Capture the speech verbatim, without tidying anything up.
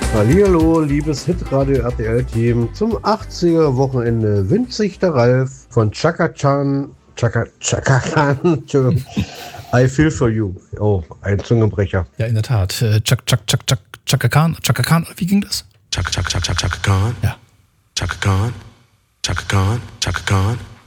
Hallihallo, liebes Hitradio R T L-Team. Zum achtziger-Wochenende wünscht sich der Ralf von Chaka Chan, Chaka, Chaka Khan, Entschuldigung. I feel for you. Oh, ein Zungenbrecher. Ja, in der Tat. Äh, Chak, Chak, Chak, Chak, Chaka Khan, Chaka Khan, wie ging das? Chaka, Chaka, Chaka, Chaka Khan. Ja. Chaka Khan, Chaka Khan, Chaka Khan.